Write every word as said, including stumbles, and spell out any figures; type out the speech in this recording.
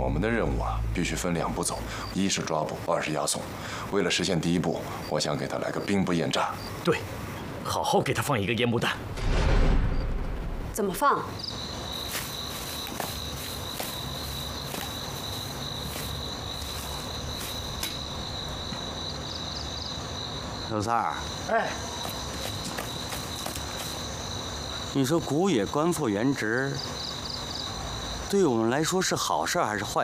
我们的任务啊，必须分两步走，一是抓捕，二是押送。为了实现第一步，我想给他来个兵不厌诈。 对，好好给他放一个烟幕弹。 怎么放？ 小三儿， 哎， 你说古野官复原职，对我们来说是好事还是坏